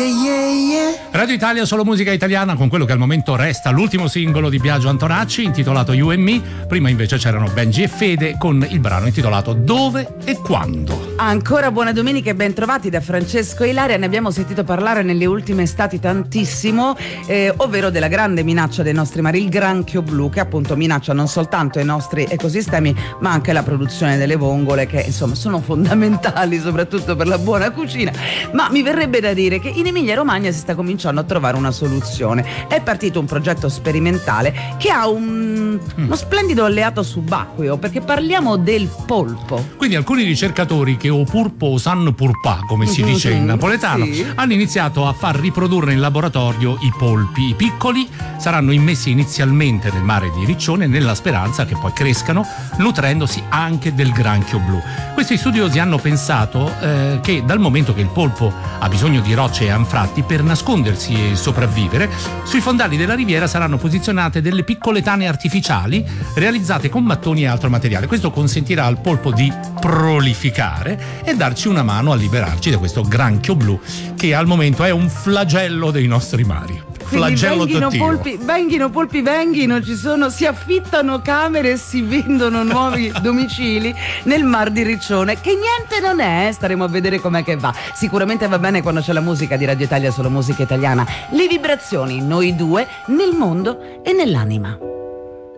Radio Italia, solo musica italiana, con quello che al momento resta l'ultimo singolo di Biagio Antonacci, intitolato You and Me. Prima invece c'erano Benji e Fede con il brano intitolato Dove e Quando. Ancora buona domenica e ben trovati da Francesco e Ilaria. Ne abbiamo sentito parlare nelle ultime estati tantissimo, ovvero della grande minaccia dei nostri mari, il granchio blu, che appunto minaccia non soltanto i nostri ecosistemi ma anche la produzione delle vongole, che insomma sono fondamentali soprattutto per la buona cucina. Ma mi verrebbe da dire che in Emilia Romagna si sta cominciando a trovare una soluzione. È partito un progetto sperimentale che ha uno splendido alleato subacqueo, perché parliamo del polpo. Quindi alcuni ricercatori che o purpo o san purpà, come si dice in napoletano, sì, hanno iniziato a far riprodurre in laboratorio i polpi. I piccoli saranno immessi inizialmente nel mare di Riccione nella speranza che poi crescano, nutrendosi anche del granchio blu. Questi studiosi hanno pensato che dal momento che il polpo ha bisogno di rocce e anfratti per nascondersi e sopravvivere, sui fondali della riviera saranno posizionate delle piccole tane artificiali realizzate con mattoni e altro materiale. Questo consentirà al polpo di prolificare e darci una mano a liberarci da questo granchio blu che al momento è un flagello dei nostri mari. Flagello tattivo. Venghino, si affittano camere e si vendono nuovi domicili nel Mar di Riccione, che niente non è, staremo a vedere com'è che va. Sicuramente va bene quando c'è la musica di Radio Italia, solo musica italiana. Le vibrazioni, noi due, nel mondo e nell'anima.